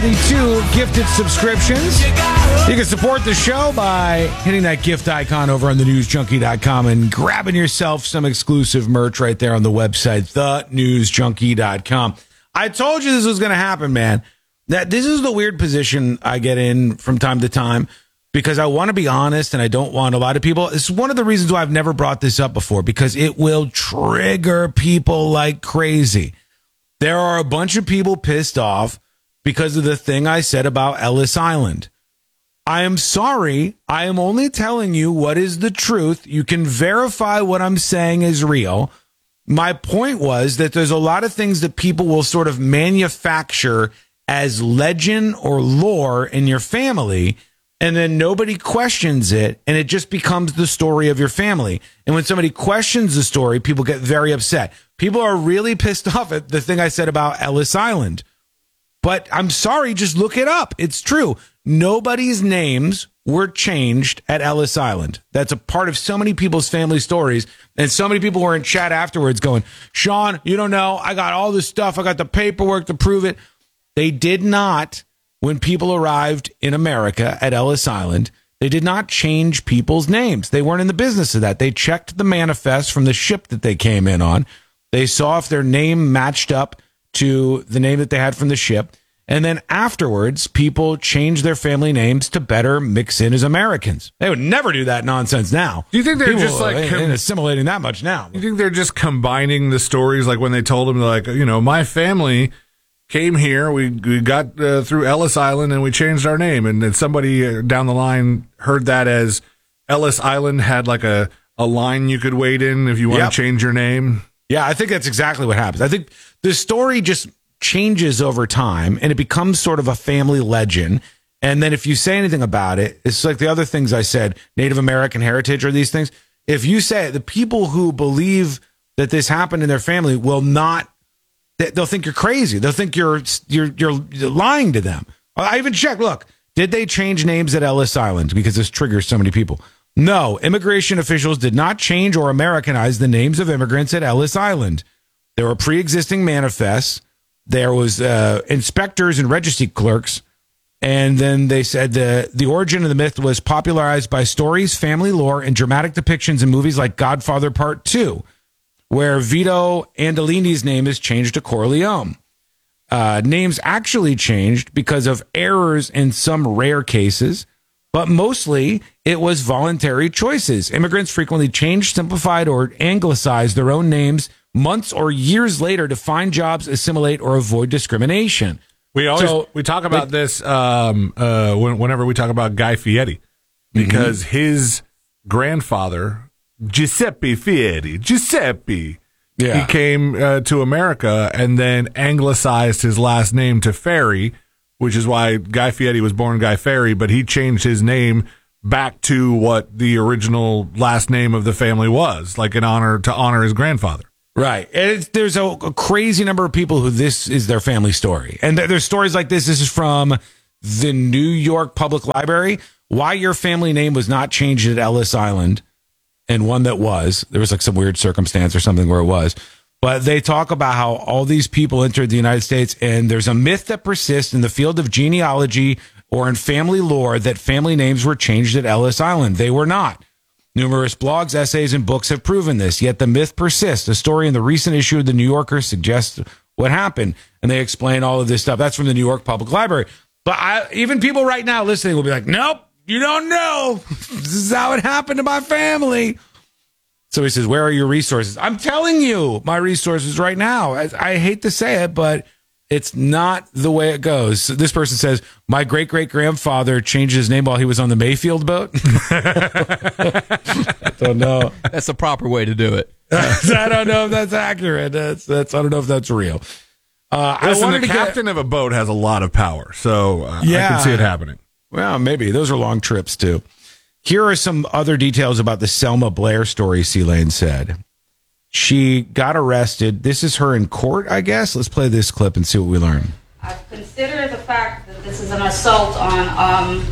the 2 gifted subscriptions. You can support the show by hitting that gift icon over on thenewsjunkie.com and grabbing yourself some exclusive merch right there on the website, thenewsjunkie.com. I told you this was going to happen, man. That this is the weird position I get in from time to time because I want to be honest and I don't want a lot of people. It's one of the reasons why I've never brought this up before, because it will trigger people like crazy. There are a bunch of people pissed off because of the thing I said about Ellis Island. I am sorry. I am only telling you what is the truth. You can verify what I'm saying is real. My point was that there's a lot of things that people will sort of manufacture as legend or lore in your family, and then nobody questions it, and it just becomes the story of your family. And when somebody questions the story, people get very upset. People are really pissed off at the thing I said about Ellis Island. But I'm sorry, just look it up. It's true. Nobody's names were changed at Ellis Island. That's a part of so many people's family stories. And so many people were in chat afterwards going, Sean, you don't know. I got all this stuff. I got the paperwork to prove it. They did not, when people arrived in America at Ellis Island, they did not change people's names. They weren't in the business of that. They checked the manifest from the ship that they came in on. They saw if their name matched up to the name that they had from the ship. And then afterwards, people changed their family names to better mix in as Americans. They would never do that nonsense now. Do you think they're people just like ain't assimilating that much now? You think they're just combining the stories, like when they told them, like, you know, my family came here, we got through Ellis Island and we changed our name, and then somebody down the line heard that as Ellis Island had like a line you could wait in if you want to change your name? Yeah, I think that's exactly what happens. I think the story just changes over time and it becomes sort of a family legend. And then if you say anything about it, it's like the other things I said, Native American heritage or these things. If you say it, the people who believe that this happened in their family will not, they'll think you're crazy. They'll think you're lying to them. I even checked. Look, did they change names at Ellis Island? Because this triggers so many people. No, immigration officials did not change or Americanize the names of immigrants at Ellis Island. There were pre-existing manifests. There was inspectors and registry clerks. And then they said the origin of the myth was popularized by stories, family lore, and dramatic depictions in movies like Godfather Part 2, where Vito Andolini's name is changed to Corleone. Names actually changed because of errors in some rare cases, but mostly it was voluntary choices. Immigrants frequently changed, simplified, or anglicized their own names months or years later to find jobs, assimilate, or avoid discrimination. We talk about this whenever we talk about Guy Fieri, because his grandfather, Giuseppe Fieri, he came to America and then anglicized his last name to Ferry, which is why Guy Fieri was born Guy Ferry, but he changed his name back to what the original last name of the family was, like to honor his grandfather. Right. And there's a crazy number of people who this is their family story. And there's stories like this. This is from the New York Public Library. Why your family name was not changed at Ellis Island, and one that was. There was like some weird circumstance or something where it was. But they talk about how all these people entered the United States, and there's a myth that persists in the field of genealogy or in family lore that family names were changed at Ellis Island. They were not. Numerous blogs, essays, and books have proven this, yet the myth persists. A story in the recent issue of The New Yorker suggests what happened, and they explain all of this stuff. That's from the New York Public Library. But even people right now listening will be like, nope, you don't know. This is how it happened to my family. So he says, where are your resources? I'm telling you my resources right now. I hate to say it, but it's not the way it goes. So this person says, my great-great-grandfather changed his name while he was on the Mayfield boat. I don't know. That's the proper way to do it. I don't know if that's accurate. I don't know if that's real. Listen, the captain of a boat has a lot of power, so I can see it happening. Well, maybe. Those are long trips, too. Here are some other details about the Selma Blair story, C-Lane said. She got arrested. This is her in court, I guess. Let's play this clip and see what we learn. I consider the fact that this is an assault on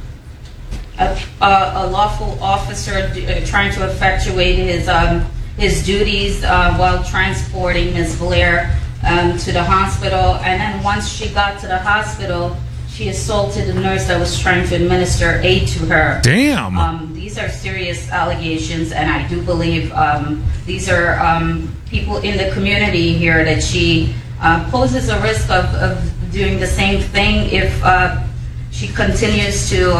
a lawful officer trying to effectuate his duties while transporting Ms. Blair to the hospital. And then once she got to the hospital, she assaulted the nurse that was trying to administer aid to her. Damn. These are serious allegations, and I do believe these are people in the community here that she poses a risk of doing the same thing if she continues to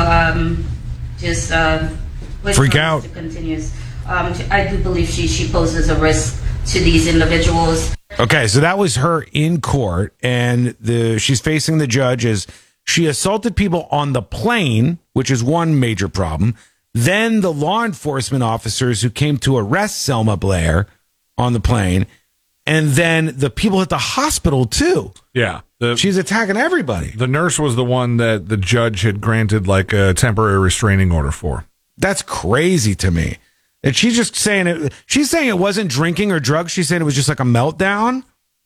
freak out. I do believe she poses a risk to these individuals. Okay, so that was her in court, and she's facing the judge as she assaulted people on the plane, which is one major problem. Then the law enforcement officers who came to arrest Selma Blair on the plane, and then the people at the hospital too. Yeah. She's attacking everybody. The nurse was the one that the judge had granted like a temporary restraining order for. That's crazy to me. And she's just saying it. She's saying it wasn't drinking or drugs. She's saying it was just like a meltdown.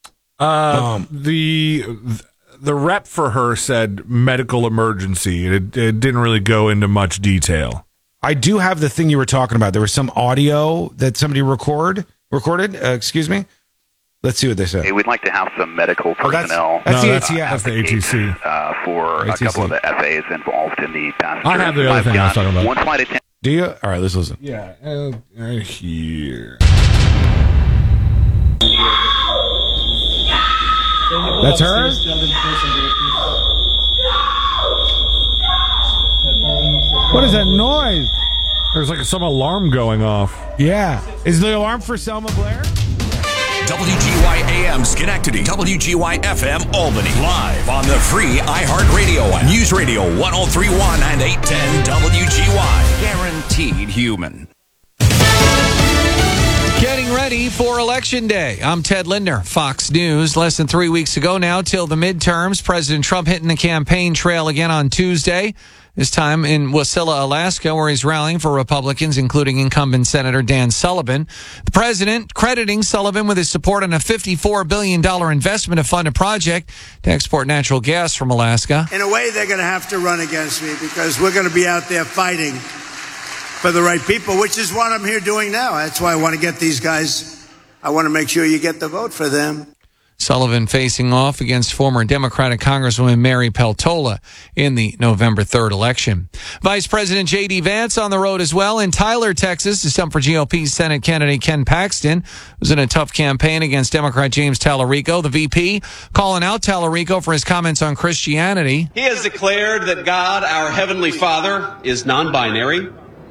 The rep for her said medical emergency. It didn't really go into much detail. I do have the thing you were talking about. There was some audio that somebody recorded. Excuse me. Let's see what they said. Hey, we'd like to have some medical personnel. That's the ATF. That's the ATC. For ATC. A couple of the FAs involved in the passenger. I have the other thing I was talking about. One flight attendant. Do you? All right, let's listen. Yeah. Here. That's her? What is that noise? There's like some alarm going off. Yeah. Is the alarm for Selma Blair? WGY-AM Schenectady, WGY-FM Albany. Live on the free iHeartRadio app. News Radio 103.1 and 810 WGY. Guaranteed human. Getting ready for Election Day. I'm Ted Linder, Fox News. Less than 3 weeks ago now till the midterms. President Trump hitting the campaign trail again on Tuesday. This time in Wasilla, Alaska, where he's rallying for Republicans, including incumbent Senator Dan Sullivan. The president crediting Sullivan with his support on a $54 billion investment to fund a project to export natural gas from Alaska. In a way, they're going to have to run against me because we're going to be out there fighting for the right people, which is what I'm here doing now. That's why I want to get these guys. I want to make sure you get the vote for them. Sullivan facing off against former Democratic Congresswoman Mary Peltola in the November 3rd election. Vice President J.D. Vance on the road as well in Tyler, Texas, to stump for GOP Senate candidate Ken Paxton, who's in a tough campaign against Democrat James Tallarico. The VP calling out Tallarico for his comments on Christianity. He has declared that God, our Heavenly Father, is non-binary.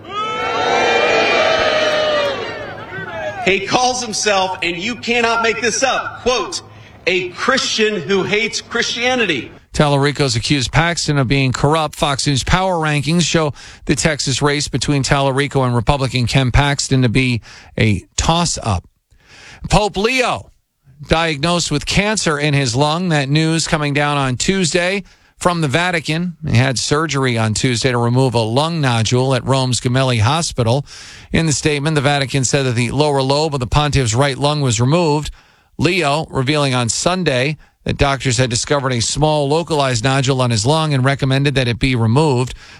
He calls himself, and you cannot make this up, quote, a Christian who hates Christianity. Tallarico's accused Paxton of being corrupt. Fox News power rankings show the Texas race between Tallarico and Republican Ken Paxton to be a toss-up. Pope Leo diagnosed with cancer in his lung. That news coming down on Tuesday from the Vatican. He had surgery on Tuesday to remove a lung nodule at Rome's Gemelli Hospital. In the statement, the Vatican said that the lower lobe of the pontiff's right lung was removed. Leo revealing on Sunday that doctors had discovered a small localized nodule on his lung and recommended that it be removed.